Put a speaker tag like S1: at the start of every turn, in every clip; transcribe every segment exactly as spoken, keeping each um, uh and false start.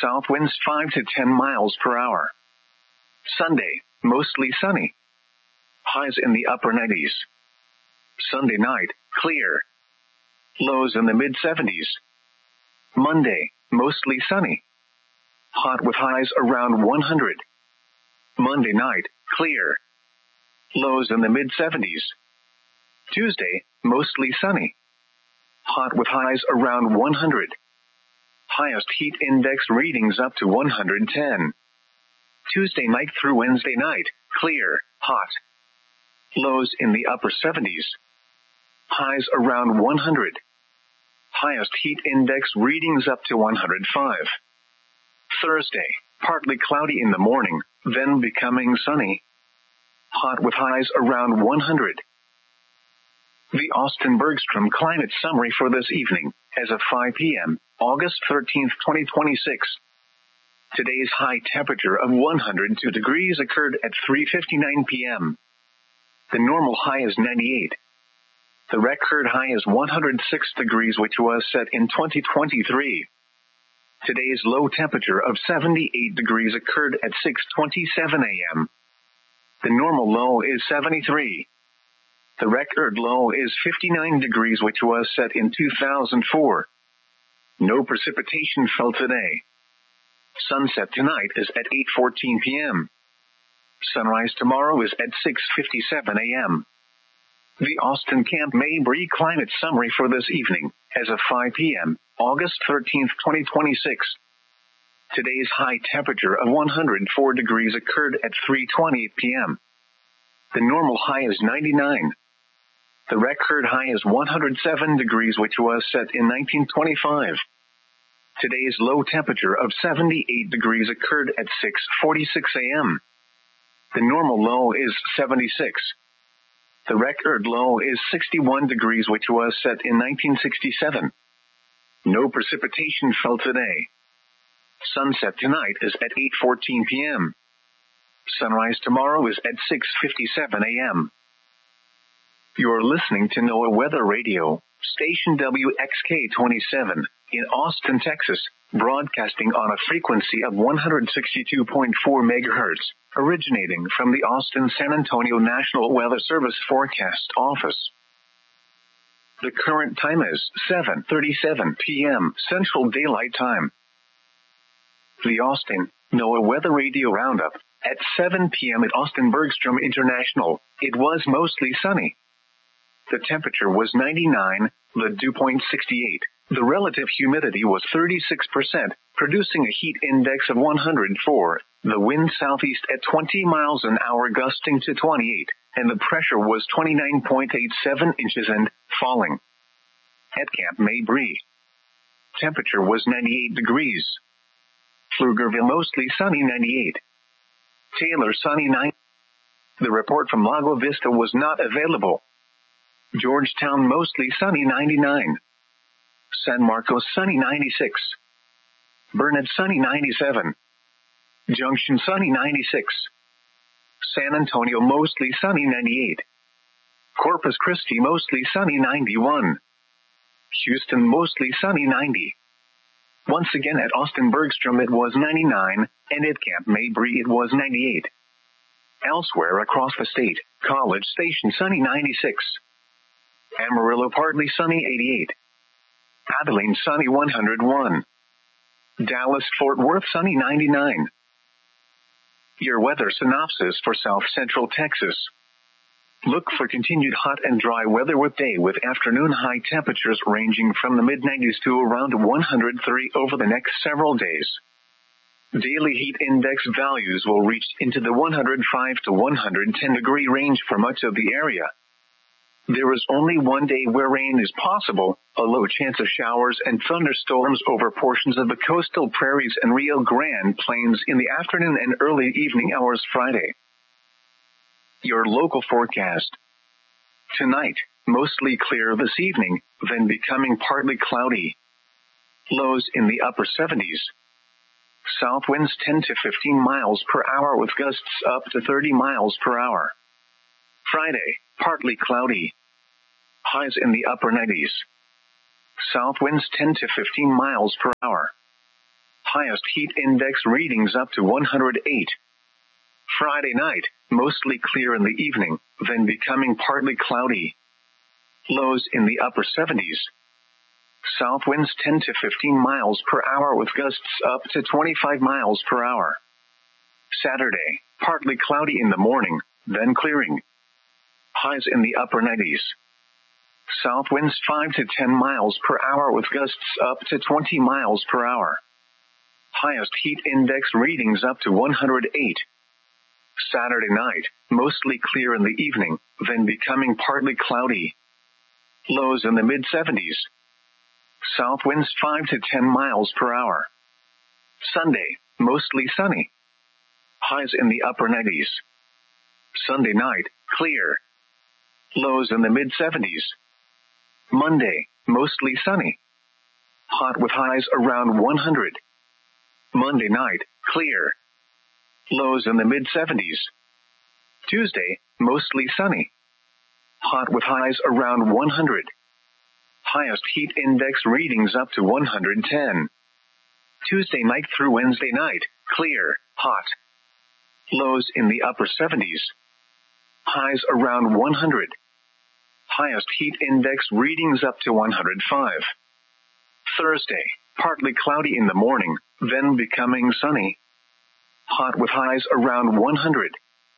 S1: South winds five to ten miles per hour. Sunday, mostly sunny. Highs in the upper nineties. Sunday night, clear. Lows in the mid seventies. Monday, mostly sunny. Hot with highs around one hundred. Monday night, clear. Lows in the mid seventies. Tuesday, mostly sunny. Hot with highs around one hundred. Highest heat index readings up to one hundred ten. Tuesday night through Wednesday night, clear, hot. Lows in the upper seventies. Highs around one hundred. Highest heat index readings up to one hundred five. Thursday, partly cloudy in the morning, then becoming sunny. Hot with highs around one hundred. The Austin Bergstrom Climate Summary for this evening, as of five p.m., August thirteenth, twenty twenty-six. Today's high temperature of one hundred two degrees occurred at three fifty-nine p.m. The normal high is ninety-eight. The record high is one hundred six degrees, which was set in twenty twenty-three. Today's low temperature of seventy-eight degrees occurred at six twenty-seven a.m. The normal low is seventy-three. The record low is fifty-nine degrees, which was set in two thousand four. No precipitation fell today. Sunset tonight is at eight fourteen p.m. Sunrise tomorrow is at six fifty-seven a.m. The Austin Camp Mabry Climate Summary for this evening, as of five p.m., August thirteenth, twenty twenty-six. Today's high temperature of one hundred four degrees occurred at three twenty p.m. The normal high is ninety-nine. The record high is one hundred seven degrees, which was set in nineteen twenty-five. Today's low temperature of seventy-eight degrees occurred at six forty-six a.m. The normal low is seventy-six. The record low is sixty-one degrees, which was set in nineteen sixty-seven. No precipitation fell today. Sunset tonight is at eight fourteen p.m. Sunrise tomorrow is at six fifty-seven a.m. You're listening to NOAA Weather Radio, station W X K twenty-seven, in Austin, Texas, broadcasting on a frequency of one hundred sixty-two point four megahertz, originating from the Austin-San Antonio National Weather Service Forecast Office. The current time is seven thirty-seven p.m. Central Daylight Time. The Austin NOAA Weather Radio Roundup. At seven p.m. at Austin Bergstrom International, it was mostly sunny. The temperature was ninety-nine, the dew point sixty-eight. The relative humidity was thirty-six percent, producing a heat index of one hundred four. The wind southeast at twenty miles an hour gusting to twenty-eight, and the pressure was twenty-nine point eight seven inches and falling. At Camp Mabry, temperature was ninety-eight degrees. Pflugerville mostly sunny ninety-eight. Taylor sunny nine. The report from Lago Vista was not available. Georgetown mostly sunny ninety-nine. San Marcos sunny ninety-six. Burnett sunny ninety-seven. Junction sunny ninety-six. San Antonio mostly sunny ninety-eight. Corpus Christi mostly sunny ninety-one. Houston mostly sunny ninety. Once again at Austin Bergstrom it was ninety-nine, and at Camp Mabry it was ninety-eight. Elsewhere across the state, College Station sunny ninety-six. Amarillo partly sunny eighty-eight. Abilene sunny one hundred one. Dallas-Fort Worth sunny ninety-nine. Your weather synopsis for South Central Texas. Look for continued hot and dry weather with day with afternoon high temperatures ranging from the mid nineties to around one hundred three over the next several days. Daily heat index values will reach into the one hundred five to one hundred ten degree range for much of the area. There is only one day where rain is possible, a low chance of showers and thunderstorms over portions of the coastal prairies and Rio Grande Plains in the afternoon and early evening hours Friday. Your local forecast. Tonight, mostly clear this evening, then becoming partly cloudy. Lows in the upper seventies. South winds ten to fifteen miles per hour with gusts up to thirty miles per hour. Friday, partly cloudy. Highs in the upper nineties. South winds ten to fifteen miles per hour. Highest heat index readings up to one hundred eight. Friday night, mostly clear in the evening, then becoming partly cloudy. Lows in the upper seventies. South winds ten to fifteen miles per hour with gusts up to twenty-five miles per hour. Saturday, partly cloudy in the morning, then clearing. Highs in the upper nineties. South winds five to ten miles per hour with gusts up to twenty miles per hour. Highest heat index readings up to one hundred eight. Saturday night, mostly clear in the evening, then becoming partly cloudy. Lows in the mid seventies. South winds five to ten miles per hour. Sunday, mostly sunny. Highs in the upper nineties. Sunday night, clear. Lows in the mid seventies. Monday, mostly sunny. Hot with highs around one hundred. Monday night, clear. Lows in the mid seventies. Tuesday, mostly sunny. Hot with highs around one hundred. Highest heat index readings up to one hundred ten. Tuesday night through Wednesday night, clear, hot. Lows in the upper seventies. Highs around one hundred. Highest heat index readings up to one hundred five. Thursday, partly cloudy in the morning, then becoming sunny. Hot with highs around one hundred.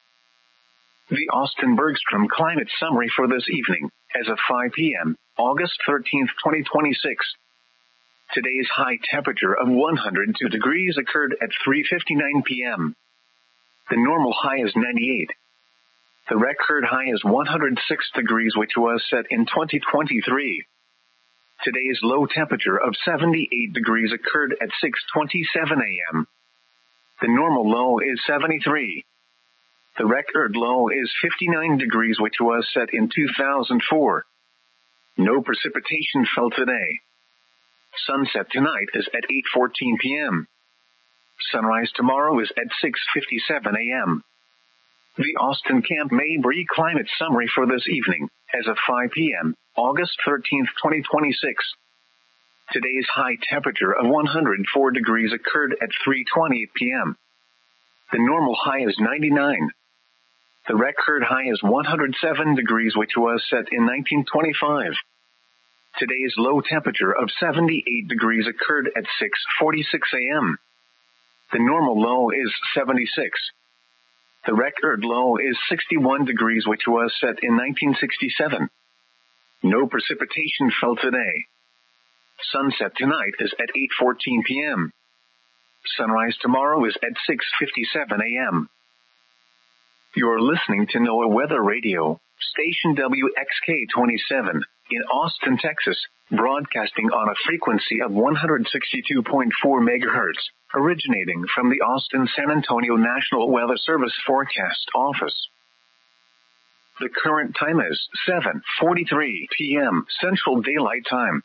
S1: The Austin Bergstrom Climate Summary for this evening, as of five p.m., August thirteenth, twenty twenty-six. Today's high temperature of one hundred two degrees occurred at three fifty-nine p.m. The normal high is ninety-eight. The record high is one hundred six degrees, which was set in twenty twenty-three. Today's low temperature of seventy-eight degrees occurred at six twenty-seven a.m. The normal low is seventy-three. The record low is fifty-nine degrees, which was set in two thousand four. No precipitation fell today. Sunset tonight is at eight fourteen p.m. Sunrise tomorrow is at six fifty-seven a.m. The Austin Camp Mabry Climate Summary for this evening, as of five p.m., August thirteenth, twenty twenty-six. Today's high temperature of one hundred four degrees occurred at three twenty p.m. The normal high is ninety-nine. The record high is one hundred seven degrees, which was set in nineteen twenty-five. Today's low temperature of seventy-eight degrees occurred at six forty-six a.m. The normal low is seventy-six. The record low is sixty-one degrees, which was set in nineteen sixty-seven. No precipitation fell today. Sunset tonight is at eight fourteen p.m. Sunrise tomorrow is at six fifty-seven a.m. You're listening to NOAA Weather Radio, station W X K twenty-seven, in Austin, Texas, broadcasting on a frequency of one hundred sixty-two point four megahertz, originating from the Austin-San Antonio National Weather Service Forecast Office. The current time is seven forty-three p.m. Central Daylight Time.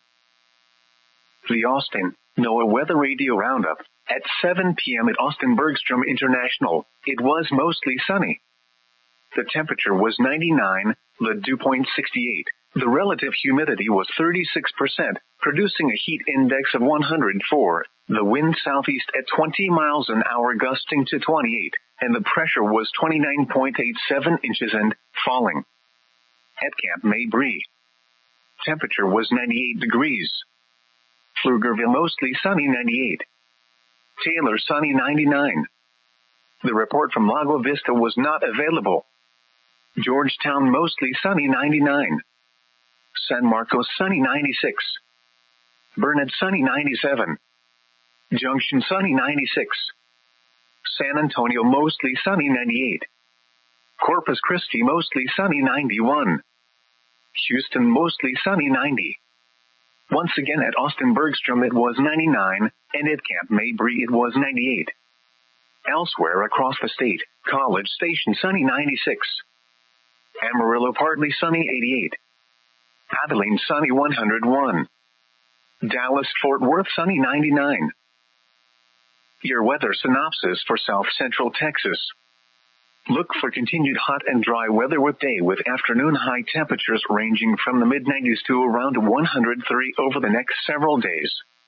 S1: The Austin NOAA Weather Radio Roundup. At seven p.m. at Austin Bergstrom International, it was mostly sunny. The temperature was ninety-nine, the dew point sixty-eight. The relative humidity was thirty-six percent, producing a heat index of one hundred four. The wind southeast at twenty miles an hour gusting to twenty-eight, and the pressure was twenty-nine point eight seven inches and falling. At Camp Mabry, temperature was ninety-eight degrees. Pflugerville mostly sunny ninety-eight. Taylor sunny ninety-nine. The report from Lago Vista was not available. Georgetown mostly sunny ninety-nine. San Marcos sunny ninety-six. Burnett sunny ninety-seven. Junction sunny ninety-six. San Antonio mostly sunny ninety-eight. Corpus Christi mostly sunny ninety-one. Houston mostly sunny ninety. Once again at Austin Bergstrom it was ninety-nine, and at Camp Mabry it was ninety-eight. Elsewhere across the state, College Station sunny ninety-six. Amarillo partly sunny eighty-eight. Abilene sunny one hundred one. Dallas Fort Worth sunny ninety-nine. Your weather synopsis for South Central Texas. Look for continued hot and dry weather with day with afternoon high temperatures ranging from the mid nineties to around one hundred three over the next several days.